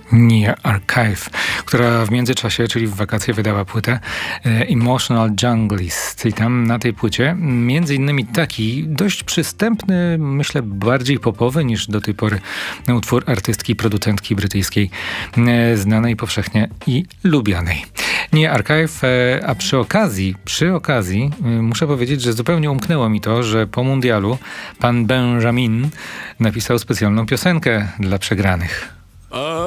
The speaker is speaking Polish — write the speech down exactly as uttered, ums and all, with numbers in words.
Nia Archive, która w międzyczasie, czyli w wakacje, wydała płytę e, Emotional Junglist. I tam na tej płycie między innymi taki dość przystępny, myślę bardziej popowy niż do tej pory utwór artystki, producentki brytyjskiej, e, znanej powszechnie i lubianej. Nia Archive, e, a przy okazji, przy okazji e, muszę powiedzieć, że zupełnie umknęło mi to, że po mundialu pan Benjamin napisał specjalną piosenkę dla przegranych.